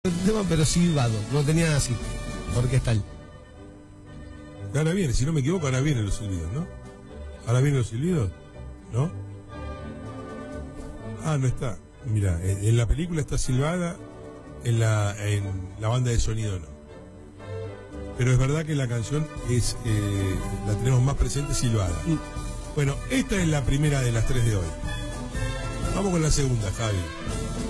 el tema, pero silbado, no tenía así, orquestal. Ahora viene, si no me equivoco, ahora vienen los silbidos, ¿no? ¿Ahora vienen los silbidos? ¿No? Ah, no está. Mira, en la película está silbada, en la banda de sonido no. Pero es verdad que la canción es la tenemos más presente silbada. Bueno, esta es la primera de las 3 de hoy. Vamos con la segunda, Javi.